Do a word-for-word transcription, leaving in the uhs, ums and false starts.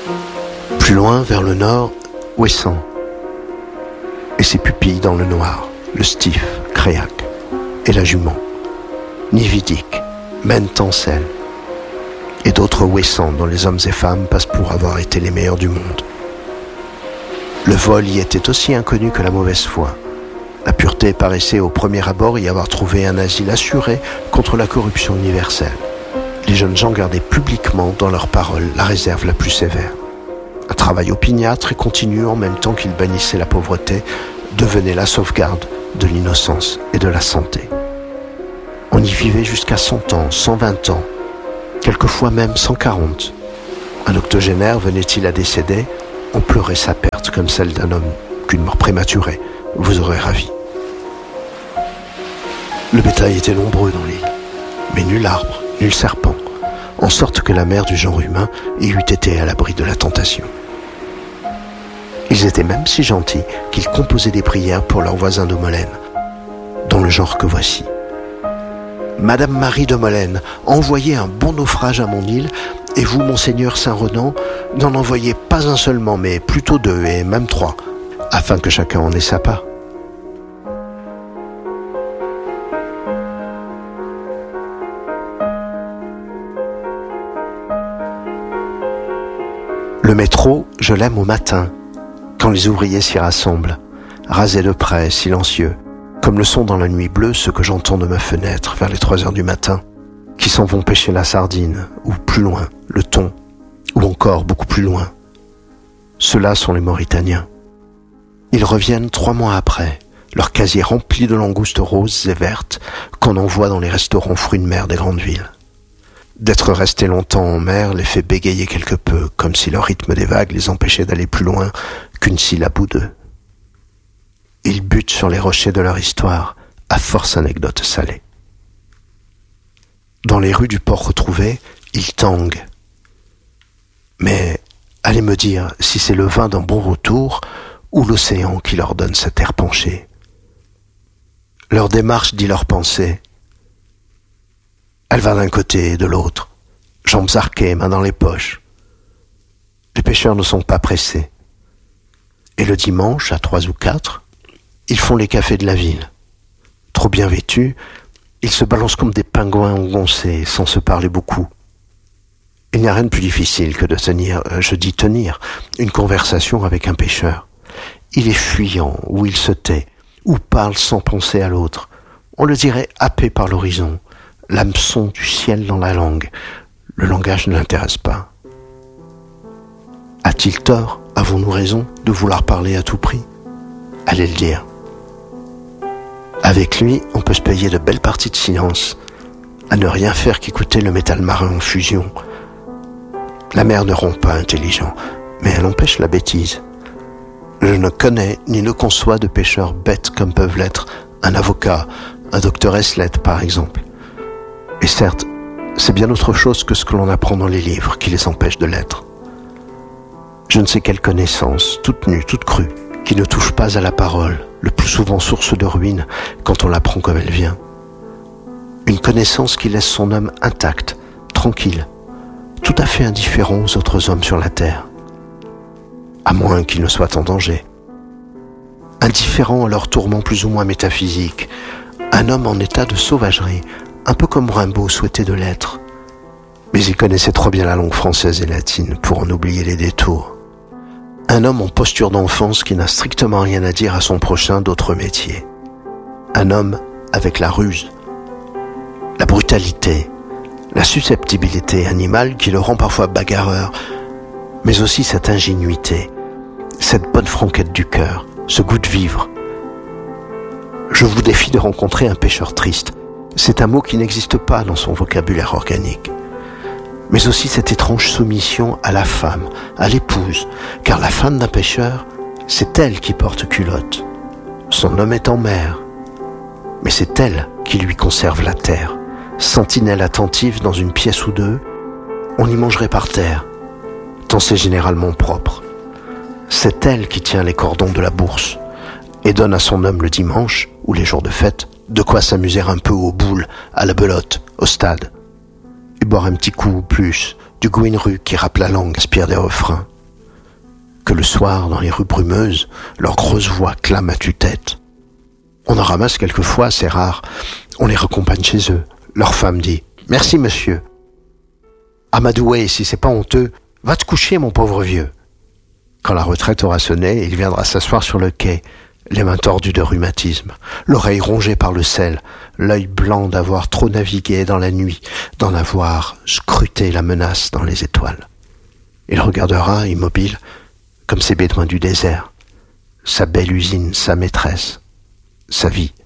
Plus loin, vers le nord, Ouessant. Et ses pupilles dans le noir, le Stif, Créac et la jument. Nividic, Mentencel et d'autres Ouessants dont les hommes et femmes passent pour avoir été les meilleurs du monde. Le vol y était aussi inconnu que la mauvaise foi. La pureté paraissait au premier abord y avoir trouvé un asile assuré contre la corruption universelle. Les jeunes gens gardaient publiquement dans leurs paroles la réserve la plus sévère. Un travail opiniâtre et continu en même temps qu'ils bannissaient la pauvreté devenait la sauvegarde de l'innocence et de la santé. On y vivait jusqu'à cent ans, cent vingt ans, quelquefois même cent quarante. Un octogénaire venait-il à décéder, on pleurait sa perte comme celle d'un homme qu'une mort prématurée vous aurait ravi. Le bétail était nombreux dans l'île, mais nul arbre, nul serpent, en sorte que la mère du genre humain y eût été à l'abri de la tentation. Ils étaient même si gentils qu'ils composaient des prières pour leurs voisins de Molène, dans le genre que voici. Madame Marie de Molène, envoyez un bon naufrage à mon île, et vous, Monseigneur Saint-Renan, n'en envoyez pas un seulement, mais plutôt deux, et même trois, afin que chacun en ait sa part. Le métro, je l'aime au matin, quand les ouvriers s'y rassemblent, rasés de près, silencieux, comme le sont dans la nuit bleue ceux que j'entends de ma fenêtre vers les trois heures du matin, qui s'en vont pêcher la sardine, ou plus loin, le thon, ou encore beaucoup plus loin. Ceux-là sont les Mauritaniens. Ils reviennent trois mois après, leur casier rempli de langoustes roses et vertes qu'on envoie dans les restaurants fruits de mer des grandes villes. D'être restés longtemps en mer les fait bégayer quelque peu, comme si le rythme des vagues les empêchait d'aller plus loin qu'une syllabe ou deux. Ils butent sur les rochers de leur histoire, à force anecdotes salées. Dans les rues du port retrouvé, ils tanguent. Mais allez me dire si c'est le vin d'un bon retour ou l'océan qui leur donne cet air penché. Leur démarche dit leur pensée. Elle va d'un côté et de l'autre, jambes arquées, mains dans les poches. Les pêcheurs ne sont pas pressés. Et le dimanche, à trois ou quatre, ils font les cafés de la ville. Trop bien vêtus, ils se balancent comme des pingouins engoncés, sans se parler beaucoup. Il n'y a rien de plus difficile que de tenir, je dis tenir, une conversation avec un pêcheur. Il est fuyant, ou il se tait, ou parle sans penser à l'autre. On le dirait happé par l'horizon, l'hameçon du ciel dans la langue. Le langage ne l'intéresse pas. A-t-il tort, avons-nous raison, de vouloir parler à tout prix? Allez le dire. Avec lui, on peut se payer de belles parties de silence, à ne rien faire qu'écouter le métal marin en fusion. La mer ne rend pas intelligent, mais elle empêche la bêtise. Je ne connais ni ne conçois de pêcheurs bêtes comme peuvent l'être un avocat, un docteur Eslet par exemple. Et certes, c'est bien autre chose que ce que l'on apprend dans les livres qui les empêche de l'être. Je ne sais quelle connaissance, toute nue, toute crue, qui ne touche pas à la parole, le plus souvent source de ruine quand on la prend comme elle vient. Une connaissance qui laisse son homme intact, tranquille, tout à fait indifférent aux autres hommes sur la terre, à moins qu'il ne soit en danger. Indifférent à leurs tourments plus ou moins métaphysiques, un homme en état de sauvagerie, un peu comme Rimbaud souhaitait de l'être. Mais il connaissait trop bien la langue française et latine pour en oublier les détours. Un homme en posture d'enfance qui n'a strictement rien à dire à son prochain d'autre métier. Un homme avec la ruse, la brutalité, la susceptibilité animale qui le rend parfois bagarreur, mais aussi cette ingénuité, cette bonne franquette du cœur, ce goût de vivre. Je vous défie de rencontrer un pêcheur triste. C'est un mot qui n'existe pas dans son vocabulaire organique. Mais aussi cette étrange soumission à la femme, à l'épouse, car la femme d'un pêcheur, c'est elle qui porte culotte. Son homme est en mer, mais c'est elle qui lui conserve la terre. Sentinelle attentive dans une pièce ou deux, on y mangerait par terre, tant c'est généralement propre. C'est elle qui tient les cordons de la bourse et donne à son homme le dimanche, ou les jours de fête, de quoi s'amuser un peu aux boules, à la belote, au stade, et boire un petit coup ou plus du Gouinru qui rappe la langue, aspire des refrains. que le soir, dans les rues brumeuses, leurs grosses voix clament à tue-tête. On en ramasse quelquefois, c'est rare. On les raccompagne chez eux. Leur femme dit « Merci, monsieur ». « Amadoué, si c'est pas honteux, va te coucher, mon pauvre vieux ». Quand la retraite aura sonné, il viendra s'asseoir sur le quai, les mains tordues de rhumatisme, l'oreille rongée par le sel, l'œil blanc d'avoir trop navigué dans la nuit, d'en avoir scruté la menace dans les étoiles. Il regardera, immobile, comme ces bédouins du désert, sa belle usine, sa maîtresse, sa vie.